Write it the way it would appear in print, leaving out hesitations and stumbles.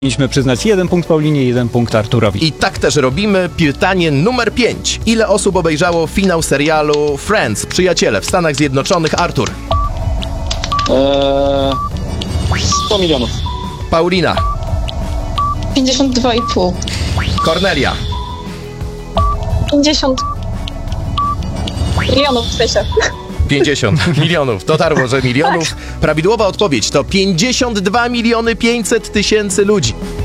Powinniśmy przyznać 1 punkt Paulinie, 1 punkt Arturowi. I tak też robimy. Pytanie numer 5. Ile osób obejrzało finał serialu Friends, Przyjaciele w Stanach Zjednoczonych? Artur. 100 milionów. Paulina. 52,5. Kornelia. 50 milionów w sensie. 50 milionów. Dotarło, że milionów. Prawidłowa odpowiedź to 52 500 000 ludzi.